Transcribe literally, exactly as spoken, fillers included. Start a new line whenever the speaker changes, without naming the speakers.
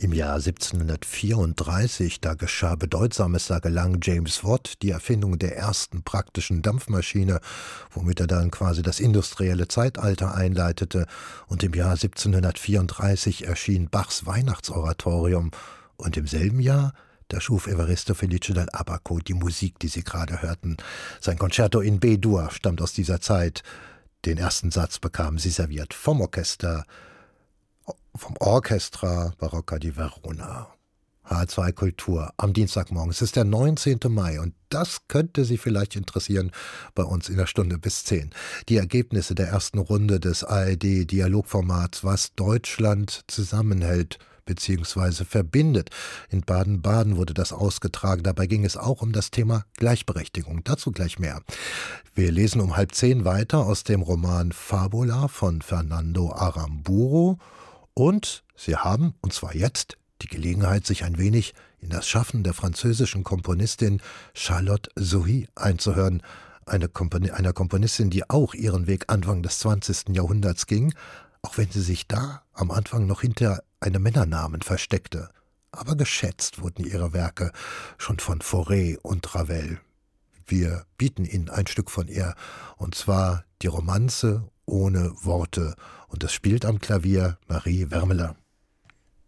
Im Jahr siebzehnhundertvierunddreißig, da geschah Bedeutsames, da gelang James Watt die Erfindung der ersten praktischen Dampfmaschine, womit er dann quasi das industrielle Zeitalter einleitete. Und im Jahr siebzehnhundertvierunddreißig erschien Bachs Weihnachtsoratorium. Und im selben Jahr, da schuf Evaristo Felice dell'Abaco die Musik, die Sie gerade hörten. Sein Concerto in B-Dur stammt aus dieser Zeit. Den ersten Satz bekam sie serviert vom Orchester vom Orchestra Barocca di Verona. H zwei Kultur am Dienstagmorgen. Es ist der neunzehnte Mai und das könnte Sie vielleicht interessieren bei uns in der Stunde bis zehn. Die Ergebnisse der ersten Runde des A R D-Dialogformats, was Deutschland zusammenhält bzw. verbindet. In Baden-Baden wurde das ausgetragen. Dabei ging es auch um das Thema Gleichberechtigung. Dazu gleich mehr. Wir lesen um halb zehn weiter aus dem Roman Fabula von Fernando Aramburu. Und Sie haben, und zwar jetzt, die Gelegenheit, sich ein wenig in das Schaffen der französischen Komponistin Charlotte Souhy einzuhören. Eine Kompon- einer Komponistin, die auch ihren Weg Anfang des zwanzigsten Jahrhunderts ging, auch wenn sie sich da am Anfang noch hinter einem Männernamen versteckte. Aber geschätzt wurden ihre Werke schon von Fauré und Ravel. Wir bieten Ihnen ein Stück von ihr, und zwar die Romanze ohne Worte. Und es spielt am Klavier Marie Wermeler.